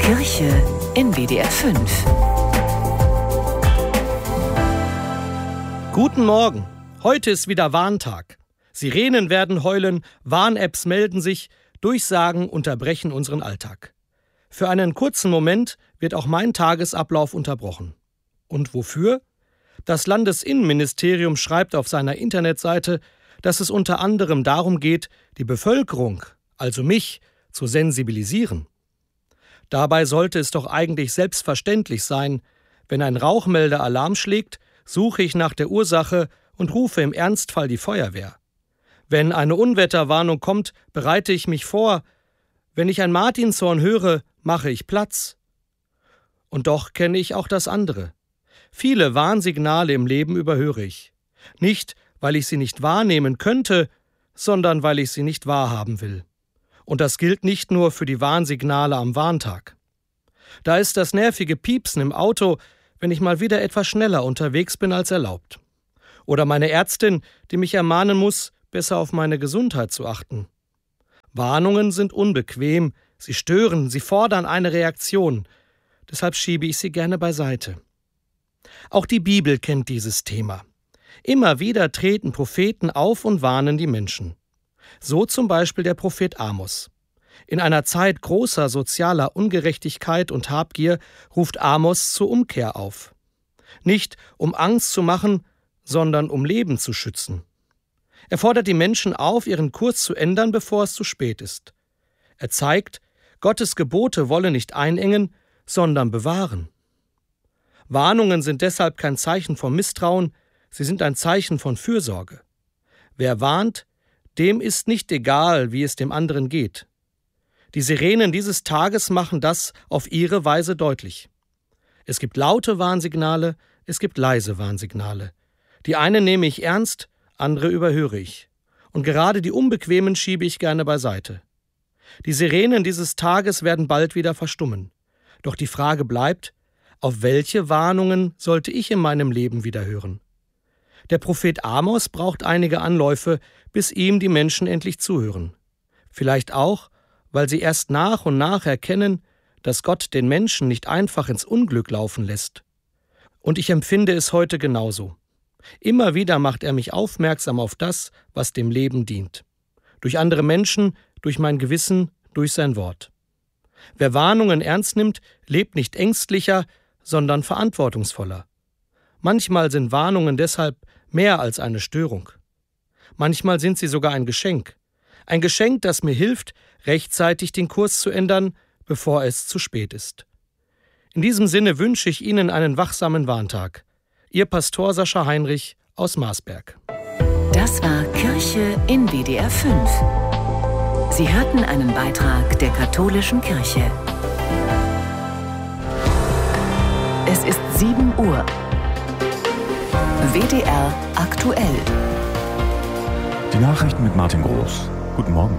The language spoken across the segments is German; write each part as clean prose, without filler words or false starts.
Kirche in WDR 5. Guten Morgen. Heute ist wieder Warntag. Sirenen werden heulen, Warn-Apps melden sich, Durchsagen unterbrechen unseren Alltag. Für einen kurzen Moment wird auch mein Tagesablauf unterbrochen. Und wofür? Das Landesinnenministerium schreibt auf seiner Internetseite, dass es unter anderem darum geht, die Bevölkerung, also mich, zu sensibilisieren. Dabei sollte es doch eigentlich selbstverständlich sein, wenn ein Rauchmelder Alarm schlägt, suche ich nach der Ursache und rufe im Ernstfall die Feuerwehr. Wenn eine Unwetterwarnung kommt, bereite ich mich vor. Wenn ich ein Martinshorn höre, mache ich Platz. Und doch kenne ich auch das andere. Viele Warnsignale im Leben überhöre ich. Nicht, weil ich sie nicht wahrnehmen könnte, sondern weil ich sie nicht wahrhaben will. Und das gilt nicht nur für die Warnsignale am Warntag. Da ist das nervige Piepsen im Auto, wenn ich mal wieder etwas schneller unterwegs bin als erlaubt. Oder meine Ärztin, die mich ermahnen muss, besser auf meine Gesundheit zu achten. Warnungen sind unbequem, sie stören, sie fordern eine Reaktion. Deshalb schiebe ich sie gerne beiseite. Auch die Bibel kennt dieses Thema. Immer wieder treten Propheten auf und warnen die Menschen. So zum Beispiel der Prophet Amos. In einer Zeit großer sozialer Ungerechtigkeit und Habgier ruft Amos zur Umkehr auf. Nicht um Angst zu machen, sondern um Leben zu schützen. Er fordert die Menschen auf, ihren Kurs zu ändern, bevor es zu spät ist. Er zeigt, Gottes Gebote wolle nicht einengen, sondern bewahren. Warnungen sind deshalb kein Zeichen von Misstrauen, sie sind ein Zeichen von Fürsorge. Wer warnt, dem ist nicht egal, wie es dem anderen geht. Die Sirenen dieses Tages machen das auf ihre Weise deutlich. Es gibt laute Warnsignale, es gibt leise Warnsignale. Die eine nehme ich ernst, andere überhöre ich. Und gerade die unbequemen schiebe ich gerne beiseite. Die Sirenen dieses Tages werden bald wieder verstummen. Doch die Frage bleibt, auf welche Warnungen sollte ich in meinem Leben wieder hören? Der Prophet Amos braucht einige Anläufe, bis ihm die Menschen endlich zuhören. Vielleicht auch, weil sie erst nach und nach erkennen, dass Gott den Menschen nicht einfach ins Unglück laufen lässt. Und ich empfinde es heute genauso. Immer wieder macht er mich aufmerksam auf das, was dem Leben dient. Durch andere Menschen, durch mein Gewissen, durch sein Wort. Wer Warnungen ernst nimmt, lebt nicht ängstlicher, sondern verantwortungsvoller. Manchmal sind Warnungen deshalb mehr als eine Störung. Manchmal sind sie sogar ein Geschenk. Ein Geschenk, das mir hilft, rechtzeitig den Kurs zu ändern, bevor es zu spät ist. In diesem Sinne wünsche ich Ihnen einen wachsamen Warntag. Ihr Pastor Sascha Heinrich aus Marsberg. Das war Kirche in WDR 5. Sie hörten einen Beitrag der Katholischen Kirche. Es ist 7 Uhr. WDR aktuell. Die Nachrichten mit Martin Groß. Guten Morgen.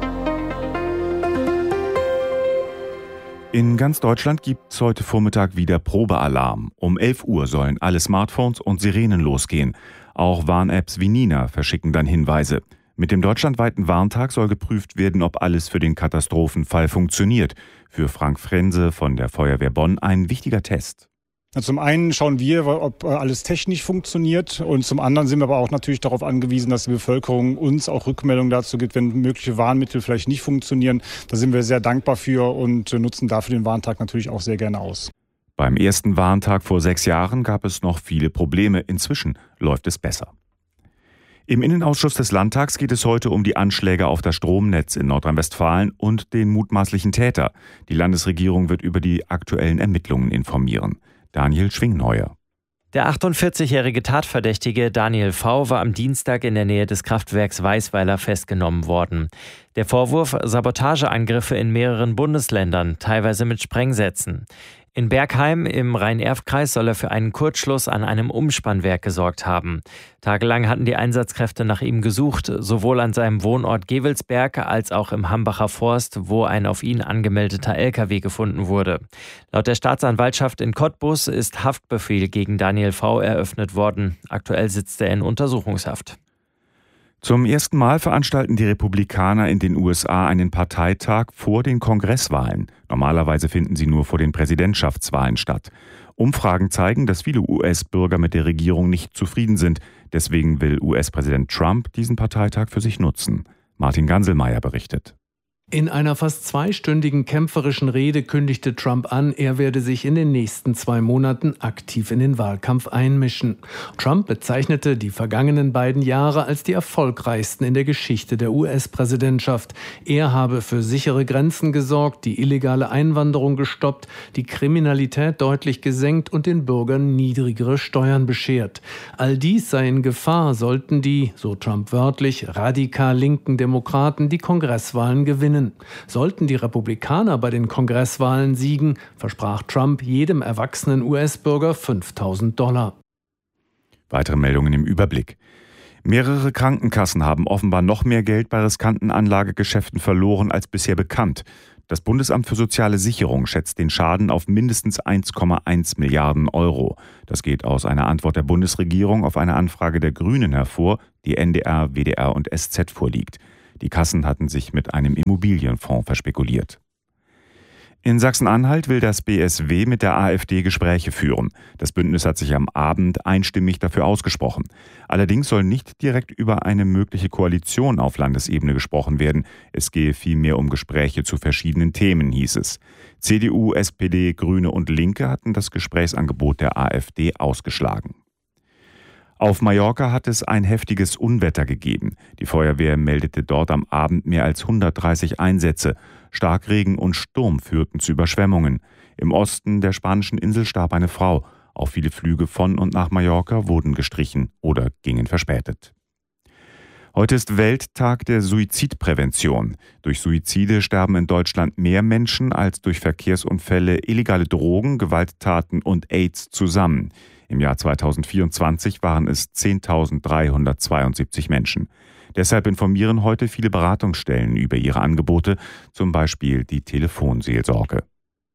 In ganz Deutschland gibt es heute Vormittag wieder Probealarm. Um 11 Uhr sollen alle Smartphones und Sirenen losgehen. Auch Warn-Apps wie Nina verschicken dann Hinweise. Mit dem deutschlandweiten Warntag soll geprüft werden, ob alles für den Katastrophenfall funktioniert. Für Frank Frense von der Feuerwehr Bonn ein wichtiger Test. Zum einen schauen wir, ob alles technisch funktioniert, und zum anderen sind wir aber auch natürlich darauf angewiesen, dass die Bevölkerung uns auch Rückmeldungen dazu gibt, wenn mögliche Warnmittel vielleicht nicht funktionieren. Da sind wir sehr dankbar für und nutzen dafür den Warntag natürlich auch sehr gerne aus. Beim ersten Warntag vor 6 Jahren gab es noch viele Probleme. Inzwischen läuft es besser. Im Innenausschuss des Landtags geht es heute um die Anschläge auf das Stromnetz in Nordrhein-Westfalen und den mutmaßlichen Täter. Die Landesregierung wird über die aktuellen Ermittlungen informieren. Daniel Schwingneuer. Der 48-jährige Tatverdächtige Daniel V. war am Dienstag in der Nähe des Kraftwerks Weißweiler festgenommen worden. Der Vorwurf: Sabotageangriffe in mehreren Bundesländern, teilweise mit Sprengsätzen. In Bergheim im Rhein-Erft-Kreis soll er für einen Kurzschluss an einem Umspannwerk gesorgt haben. Tagelang hatten die Einsatzkräfte nach ihm gesucht, sowohl an seinem Wohnort Gevelsberg als auch im Hambacher Forst, wo ein auf ihn angemeldeter LKW gefunden wurde. Laut der Staatsanwaltschaft in Cottbus ist Haftbefehl gegen Daniel V. eröffnet worden. Aktuell sitzt er in Untersuchungshaft. Zum ersten Mal veranstalten die Republikaner in den USA einen Parteitag vor den Kongresswahlen. Normalerweise finden sie nur vor den Präsidentschaftswahlen statt. Umfragen zeigen, dass viele US-Bürger mit der Regierung nicht zufrieden sind. Deswegen will US-Präsident Trump diesen Parteitag für sich nutzen. Martin Ganselmeier berichtet. In einer fast zweistündigen kämpferischen Rede kündigte Trump an, er werde sich in den nächsten 2 Monaten aktiv in den Wahlkampf einmischen. Trump bezeichnete die vergangenen beiden Jahre als die erfolgreichsten in der Geschichte der US-Präsidentschaft. Er habe für sichere Grenzen gesorgt, die illegale Einwanderung gestoppt, die Kriminalität deutlich gesenkt und den Bürgern niedrigere Steuern beschert. All dies sei in Gefahr, sollten die, so Trump wörtlich, radikal linken Demokraten die Kongresswahlen gewinnen. Sollten die Republikaner bei den Kongresswahlen siegen, versprach Trump jedem erwachsenen US-Bürger $5.000. Weitere Meldungen im Überblick. Mehrere Krankenkassen haben offenbar noch mehr Geld bei riskanten Anlagegeschäften verloren als bisher bekannt. Das Bundesamt für Soziale Sicherung schätzt den Schaden auf mindestens 1,1 Milliarden Euro. Das geht aus einer Antwort der Bundesregierung auf eine Anfrage der Grünen hervor, die NDR, WDR und SZ vorliegt. Die Kassen hatten sich mit einem Immobilienfonds verspekuliert. In Sachsen-Anhalt will das BSW mit der AfD Gespräche führen. Das Bündnis hat sich am Abend einstimmig dafür ausgesprochen. Allerdings soll nicht direkt über eine mögliche Koalition auf Landesebene gesprochen werden. Es gehe vielmehr um Gespräche zu verschiedenen Themen, hieß es. CDU, SPD, Grüne und Linke hatten das Gesprächsangebot der AfD ausgeschlagen. Auf Mallorca hat es ein heftiges Unwetter gegeben. Die Feuerwehr meldete dort am Abend mehr als 130 Einsätze. Starkregen und Sturm führten zu Überschwemmungen. Im Osten der spanischen Insel starb eine Frau. Auch viele Flüge von und nach Mallorca wurden gestrichen oder gingen verspätet. Heute ist Welttag der Suizidprävention. Durch Suizide sterben in Deutschland mehr Menschen als durch Verkehrsunfälle, illegale Drogen, Gewalttaten und AIDS zusammen. Im Jahr 2024 waren es 10.372 Menschen. Deshalb informieren heute viele Beratungsstellen über ihre Angebote, zum Beispiel die Telefonseelsorge.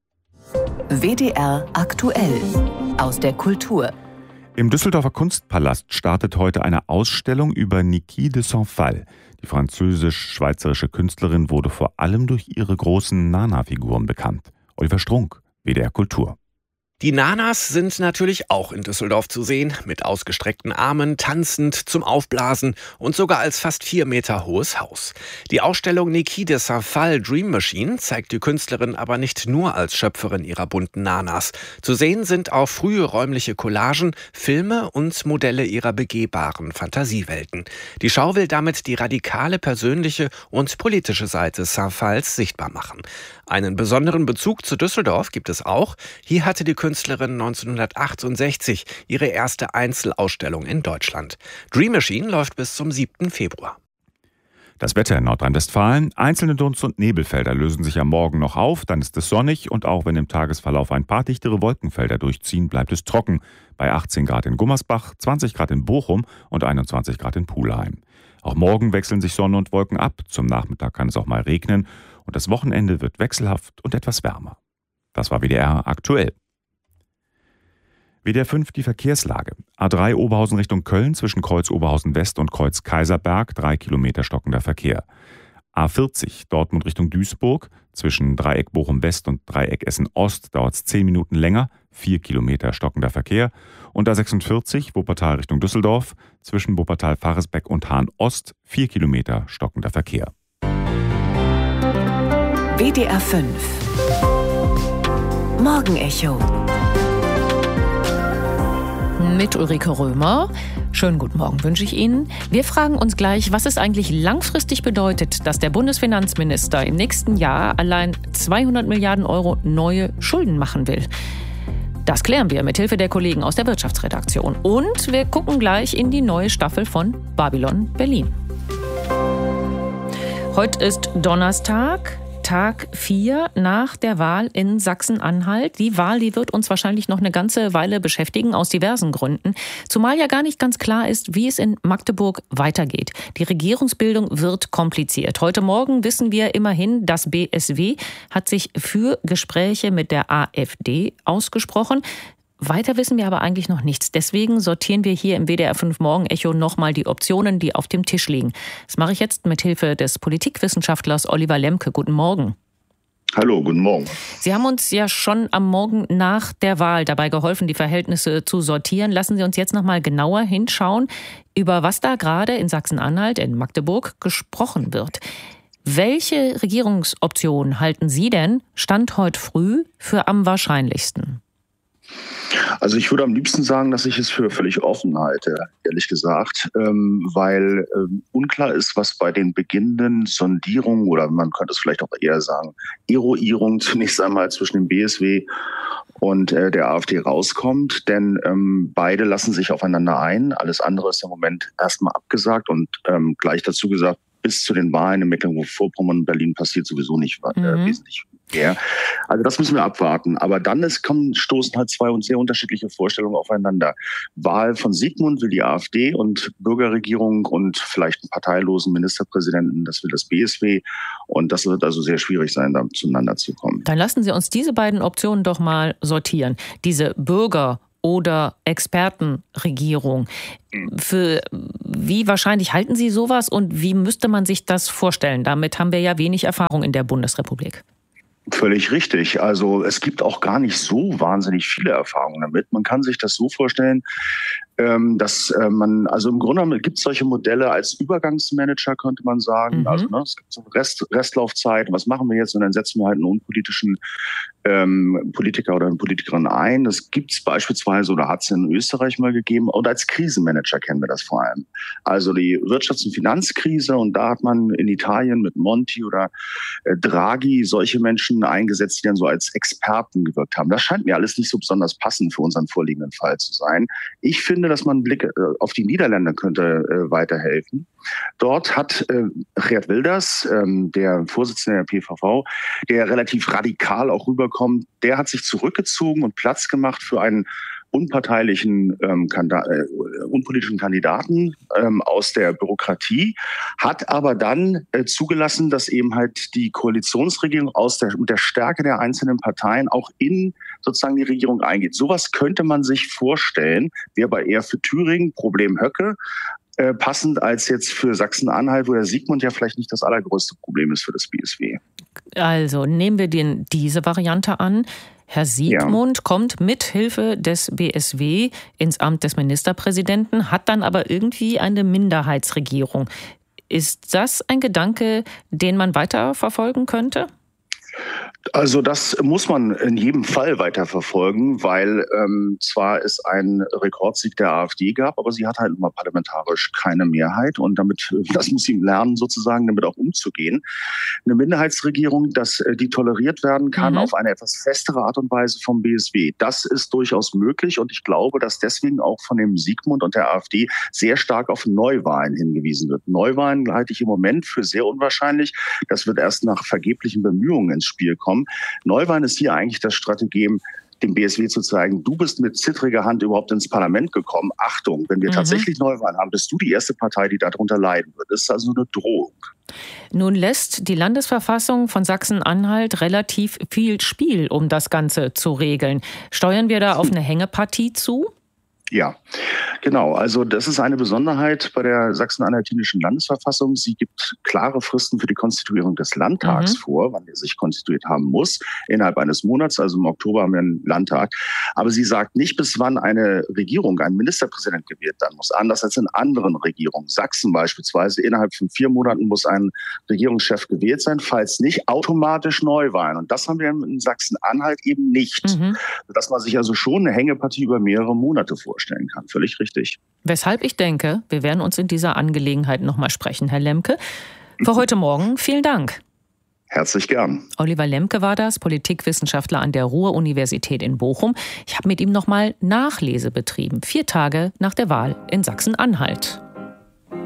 WDR aktuell aus der Kultur. Im Düsseldorfer Kunstpalast startet heute eine Ausstellung über Niki de Saint-Phalle. Die französisch-schweizerische Künstlerin wurde vor allem durch ihre großen Nana-Figuren bekannt. Oliver Strunk, WDR Kultur. Die Nanas sind natürlich auch in Düsseldorf zu sehen, mit ausgestreckten Armen, tanzend, zum Aufblasen und sogar als fast 4 Meter hohes Haus. Die Ausstellung Niki de Saint-Phalle Dream Machine zeigt die Künstlerin aber nicht nur als Schöpferin ihrer bunten Nanas. Zu sehen sind auch frühe räumliche Collagen, Filme und Modelle ihrer begehbaren Fantasiewelten. Die Schau will damit die radikale, persönliche und politische Seite Saint-Phalles sichtbar machen. Einen besonderen Bezug zu Düsseldorf gibt es auch. Hier hatte die Künstlerin 1968 ihre erste Einzelausstellung in Deutschland. Dream Machine läuft bis zum 7. Februar. Das Wetter in Nordrhein-Westfalen. Einzelne Dunst- und Nebelfelder lösen sich am Morgen noch auf, dann ist es sonnig und auch wenn im Tagesverlauf ein paar dichtere Wolkenfelder durchziehen, bleibt es trocken. Bei 18 Grad in Gummersbach, 20 Grad in Bochum und 21 Grad in Pulheim. Auch morgen wechseln sich Sonne und Wolken ab. Zum Nachmittag kann es auch mal regnen und das Wochenende wird wechselhaft und etwas wärmer. Das war WDR aktuell. WDR 5 die Verkehrslage. A3 Oberhausen Richtung Köln zwischen Kreuz Oberhausen West und Kreuz Kaiserberg 3 Kilometer stockender Verkehr. A40 Dortmund Richtung Duisburg zwischen Dreieck Bochum West und Dreieck Essen Ost dauert es 10 Minuten länger, 4 Kilometer stockender Verkehr. Und A46 Wuppertal Richtung Düsseldorf zwischen Wuppertal-Faresbeck und Hahn Ost 4 Kilometer stockender Verkehr. WDR 5 Morgenecho mit Ulrike Römer. Schönen guten Morgen wünsche ich Ihnen. Wir fragen uns gleich, was es eigentlich langfristig bedeutet, dass der Bundesfinanzminister im nächsten Jahr allein 200 Milliarden Euro neue Schulden machen will. Das klären wir mit Hilfe der Kollegen aus der Wirtschaftsredaktion. Und wir gucken gleich in die neue Staffel von Babylon Berlin. Heute ist Donnerstag, Tag 4 nach der Wahl in Sachsen-Anhalt. Die Wahl, die wird uns wahrscheinlich noch eine ganze Weile beschäftigen, aus diversen Gründen. Zumal ja gar nicht ganz klar ist, wie es in Magdeburg weitergeht. Die Regierungsbildung wird kompliziert. Heute Morgen wissen wir immerhin, das BSW hat sich für Gespräche mit der AfD ausgesprochen. Weiter wissen wir aber eigentlich noch nichts. Deswegen sortieren wir hier im WDR 5 Morgen-Echo nochmal die Optionen, die auf dem Tisch liegen. Das mache ich jetzt mit Hilfe des Politikwissenschaftlers Oliver Lemke. Guten Morgen. Hallo, guten Morgen. Sie haben uns ja schon am Morgen nach der Wahl dabei geholfen, die Verhältnisse zu sortieren. Lassen Sie uns jetzt noch mal genauer hinschauen, über was da gerade in Sachsen-Anhalt, in Magdeburg, gesprochen wird. Welche Regierungsoption halten Sie denn, Stand heute früh, für am wahrscheinlichsten? Also ich würde am liebsten sagen, dass ich es für völlig offen halte, ehrlich gesagt, weil unklar ist, was bei den beginnenden Sondierungen oder man könnte es vielleicht auch eher sagen, Eruierung zunächst einmal zwischen dem BSW und der AfD rauskommt, denn beide lassen sich aufeinander ein. Alles andere ist im Moment erstmal abgesagt und gleich dazu gesagt, bis zu den Wahlen in Mecklenburg-Vorpommern und Berlin passiert sowieso nicht wesentlich mehr. Also das müssen wir abwarten. Aber dann stoßen halt zwei sehr unterschiedliche Vorstellungen aufeinander. Wahl von Sigmund will die AfD und Bürgerregierung und vielleicht einen parteilosen Ministerpräsidenten, das will das BSW. Und das wird also sehr schwierig sein, da zueinander zu kommen. Dann lassen Sie uns diese beiden Optionen doch mal sortieren. Diese Bürger- oder Expertenregierung. Für wie wahrscheinlich halten Sie sowas und wie müsste man sich das vorstellen? Damit haben wir ja wenig Erfahrung in der Bundesrepublik. Völlig richtig. Also es gibt auch gar nicht so wahnsinnig viele Erfahrungen damit. Man kann sich das so vorstellen, dass also im Grunde genommen gibt es solche Modelle als Übergangsmanager, könnte man sagen. Also es gibt so Restlaufzeit. Was machen wir jetzt? Und dann setzen wir halt einen unpolitischen Politiker oder eine Politikerin ein. Das gibt es beispielsweise oder hat es in Österreich mal gegeben. Und als Krisenmanager kennen wir das vor allem. Also die Wirtschafts- und Finanzkrise. Und da hat man in Italien mit Monti oder Draghi solche Menschen eingesetzt, die dann so als Experten gewirkt haben. Das scheint mir alles nicht so besonders passend für unseren vorliegenden Fall zu sein. Ich finde, dass man einen Blick auf die Niederländer könnte weiterhelfen. Dort hat Geert Wilders, der Vorsitzende der PVV, der relativ radikal auch rüberkommt, der hat sich zurückgezogen und Platz gemacht für einen unpolitischen Kandidaten aus der Bürokratie, hat aber dann zugelassen, dass eben halt die Koalitionsregierung mit der Stärke der einzelnen Parteien auch in sozusagen die Regierung eingeht. Sowas könnte man sich vorstellen, wäre aber eher für Thüringen, Problem Höcke, passend als jetzt für Sachsen-Anhalt, wo der Sigmund ja vielleicht nicht das allergrößte Problem ist für das BSW. Also nehmen wir diese Variante an. Herr Sigmund kommt mit Hilfe des BSW ins Amt des Ministerpräsidenten, hat dann aber irgendwie eine Minderheitsregierung. Ist das ein Gedanke, den man weiter verfolgen könnte? Also das muss man in jedem Fall weiterverfolgen, weil zwar es einen Rekordsieg der AfD gab, aber sie hat halt immer parlamentarisch keine Mehrheit und das muss sie lernen sozusagen, damit auch umzugehen. Eine Minderheitsregierung, die toleriert werden kann auf eine etwas festere Art und Weise vom BSW. Das ist durchaus möglich und ich glaube, dass deswegen auch von dem Sigmund und der AfD sehr stark auf Neuwahlen hingewiesen wird. Neuwahlen halte ich im Moment für sehr unwahrscheinlich. Das wird erst nach vergeblichen Bemühungen ins Spiel kommen. Neuwahlen ist hier eigentlich das Stratagem, dem BSW zu zeigen, du bist mit zittriger Hand überhaupt ins Parlament gekommen. Achtung, wenn wir tatsächlich Neuwahlen haben, bist du die erste Partei, die darunter leiden wird. Das ist also eine Drohung. Nun lässt die Landesverfassung von Sachsen-Anhalt relativ viel Spiel, um das Ganze zu regeln. Steuern wir da auf eine Hängepartie zu? Ja, genau. Also das ist eine Besonderheit bei der sachsen-anhaltinischen Landesverfassung. Sie gibt klare Fristen für die Konstituierung des Landtags vor, wann er sich konstituiert haben muss, innerhalb eines Monats. Also im Oktober haben wir einen Landtag. Aber sie sagt nicht, bis wann eine Regierung, ein Ministerpräsident gewählt werden muss. Anders als in anderen Regierungen. Sachsen beispielsweise, innerhalb von 4 Monaten muss ein Regierungschef gewählt sein, falls nicht, automatisch Neuwahlen. Und das haben wir in Sachsen-Anhalt eben nicht. Sodass man sich also schon eine Hängepartie über mehrere Monate vorstellen kann. Völlig richtig. Weshalb ich denke, wir werden uns in dieser Angelegenheit nochmal sprechen, Herr Lemke. Für heute Morgen vielen Dank. Herzlich gern. Oliver Lemke war das, Politikwissenschaftler an der Ruhr-Universität in Bochum. Ich habe mit ihm nochmal Nachlese betrieben, 4 Tage nach der Wahl in Sachsen-Anhalt.